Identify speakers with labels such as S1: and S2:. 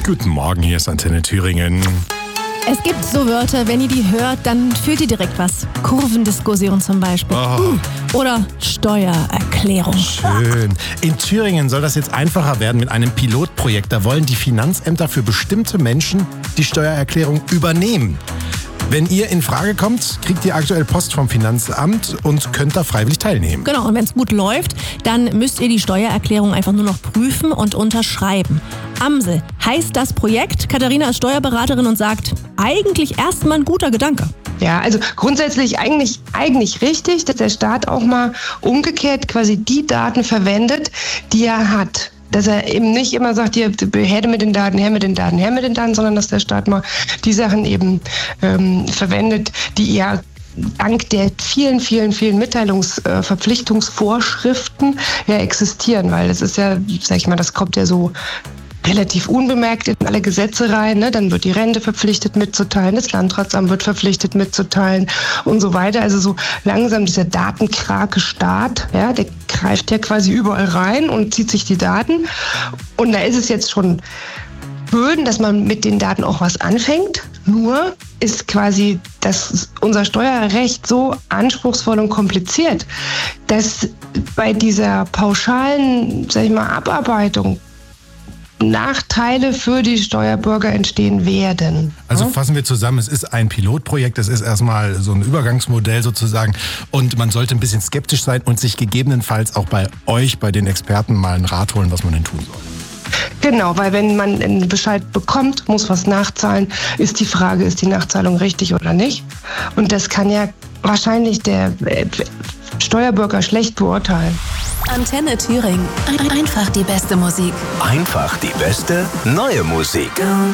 S1: Guten Morgen, hier ist Antenne Thüringen.
S2: Es gibt so Wörter, wenn ihr die hört, dann fühlt ihr direkt was. Kurvendiskussion zum Beispiel. Oder Steuererklärung.
S1: Schön. In Thüringen soll das jetzt einfacher werden mit einem Pilotprojekt. Da wollen die Finanzämter für bestimmte Menschen die Steuererklärung übernehmen. Wenn ihr in Frage kommt, kriegt ihr aktuell Post vom Finanzamt und könnt da freiwillig teilnehmen.
S2: Genau, und wenn es gut läuft, dann müsst ihr die Steuererklärung einfach nur noch prüfen und unterschreiben. Amsel heißt das Projekt. Katharina ist Steuerberaterin und sagt, eigentlich erstmal ein guter Gedanke.
S3: Ja, also grundsätzlich eigentlich richtig, dass der Staat auch mal umgekehrt quasi die Daten verwendet, die er hat. Dass er eben nicht immer sagt, hier, her mit den Daten, sondern dass der Staat mal die Sachen eben verwendet, die ja dank der vielen Mitteilungsverpflichtungsvorschriften ja existieren. Weil das ist ja, sag ich mal, das kommt ja so relativ unbemerkt in alle Gesetze rein, ne? Dann wird die Rente verpflichtet mitzuteilen, das Landratsamt wird verpflichtet mitzuteilen und so weiter. Also so langsam dieser datenkrake Staat, ja, der greift ja quasi überall rein und zieht sich die Daten. Und da ist es jetzt schon schön, dass man mit den Daten auch was anfängt. Nur ist quasi unser Steuerrecht so anspruchsvoll und kompliziert, dass bei dieser pauschalen, sag ich mal, Abarbeitung Nachteile für die Steuerbürger entstehen werden.
S1: Also fassen wir zusammen, es ist ein Pilotprojekt, es ist erstmal so ein Übergangsmodell sozusagen und man sollte ein bisschen skeptisch sein und sich gegebenenfalls auch bei euch, bei den Experten mal einen Rat holen, was man denn tun soll.
S3: Genau, weil wenn man einen Bescheid bekommt, muss was nachzahlen, ist die Frage, ist die Nachzahlung richtig oder nicht? Und das kann ja wahrscheinlich der Steuerbürger schlecht beurteilen.
S4: Antenne Thüringen. Einfach die beste Musik.
S5: Einfach die beste neue Musik.